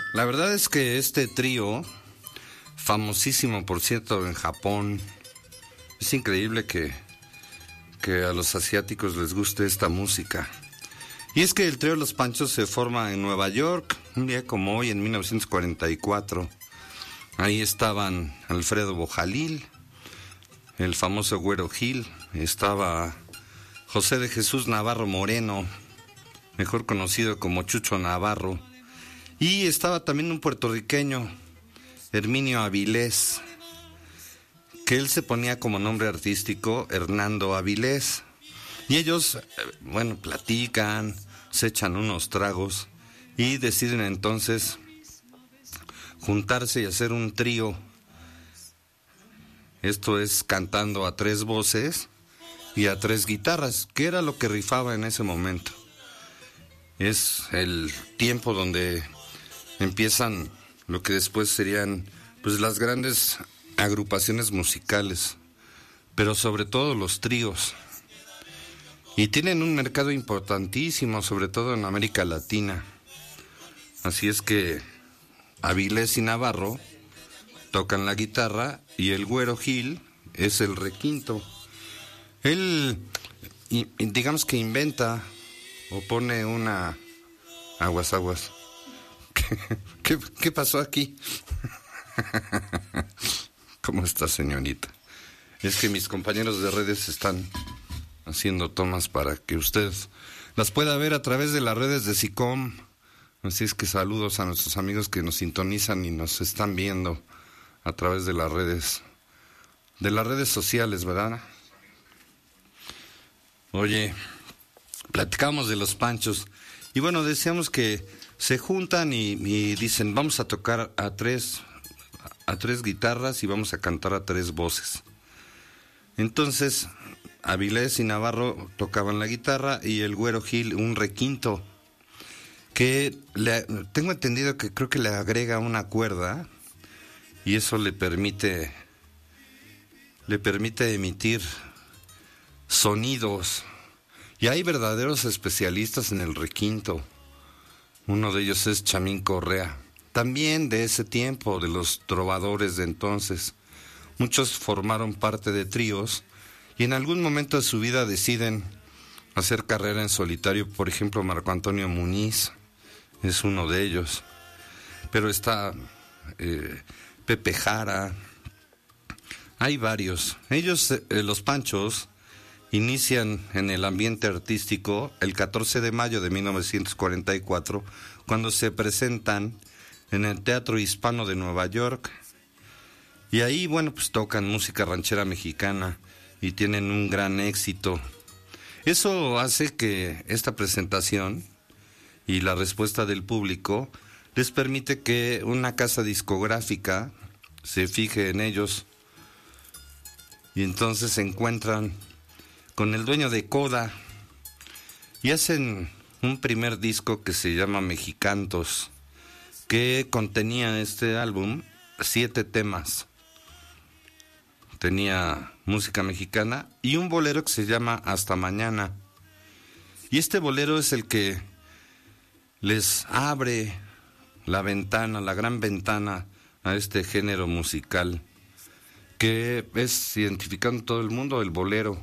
La verdad es que este trío, famosísimo por cierto en Japón, es increíble que a los asiáticos les guste esta música. Y es que el trío Los Panchos se forma en Nueva York, un día como hoy, en 1944. Ahí estaban Alfredo Bojalil, el famoso Güero Gil, estaba José de Jesús Navarro Moreno, mejor conocido como Chucho Navarro, y estaba también un puertorriqueño, Herminio Avilés, que él se ponía como nombre artístico Hernando Avilés. Y ellos, platican, se echan unos tragos y deciden entonces juntarse y hacer un trío. Esto es cantando a 3 voces y a 3 guitarras, que era lo que rifaba en ese momento. Es el tiempo donde empiezan lo que después serían pues las grandes agrupaciones musicales, pero sobre todo los tríos. Y tienen un mercado importantísimo, sobre todo en América Latina. Así es que Avilés y Navarro tocan la guitarra y el Güero Gil es el requinto. Él, digamos que inventa o pone una... Aguas. ¿Qué pasó aquí? ¿Cómo está, señorita? Es que mis compañeros de redes están haciendo tomas para que usted las pueda ver a través de las redes de SICOM. Así es que saludos a nuestros amigos que nos sintonizan y nos están viendo a través de las redes sociales, ¿verdad? Oye, platicamos de Los Panchos y bueno, decíamos que se juntan y dicen vamos a tocar a tres guitarras y vamos a cantar a 3 voces. Entonces Avilés y Navarro tocaban la guitarra y el Güero Gil un requinto, que tengo entendido que creo que le agrega una cuerda y eso le permite emitir sonidos. Y hay verdaderos especialistas en el requinto. Uno de ellos es Chamín Correa, también de ese tiempo, de los trovadores de entonces. Muchos formaron parte de tríos y en algún momento de su vida deciden hacer carrera en solitario. Por ejemplo, Marco Antonio Muñiz es uno de ellos. Pero está Pepe Jara. Hay varios. Ellos, Los Panchos, inician en el ambiente artístico el 14 de mayo de 1944, cuando se presentan en el Teatro Hispano de Nueva York. Y ahí, pues tocan música ranchera mexicana y tienen un gran éxito. Eso hace que esta presentación y la respuesta del público les permite que una casa discográfica se fije en ellos y entonces se encuentran con el dueño de Coda y hacen un primer disco que se llama Mexicantos, que contenía este álbum 7 temas. Tenía música mexicana y un bolero que se llama Hasta Mañana. Y este bolero es el que les abre la ventana, la gran ventana a este género musical, que es identificado en todo el mundo, el bolero.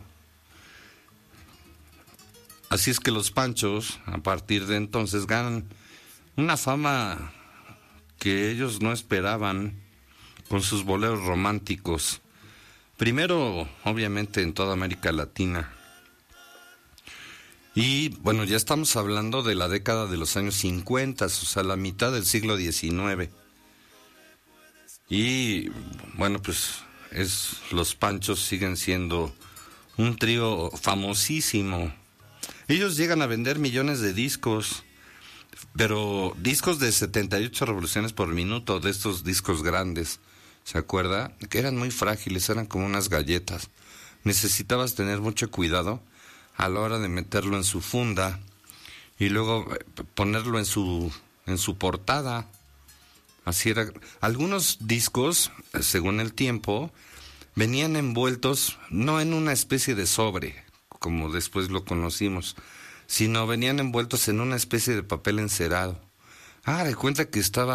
Así es que Los Panchos, a partir de entonces, ganan una fama que ellos no esperaban con sus boleros románticos. Primero, obviamente, en toda América Latina. Y, ya estamos hablando de la década de los años 50, o sea, la mitad del siglo XIX. Y, Los Panchos siguen siendo un trío famosísimo. Ellos llegan a vender millones de discos, pero discos de 78 revoluciones por minuto, de estos discos grandes. ¿Se acuerda? Que eran muy frágiles, eran como unas galletas. Necesitabas tener mucho cuidado a la hora de meterlo en su funda y luego ponerlo en su portada. Así era. Algunos discos, según el tiempo, venían envueltos no en una especie de sobre, como después lo conocimos, sino venían envueltos en una especie de papel encerado. De cuenta que estaba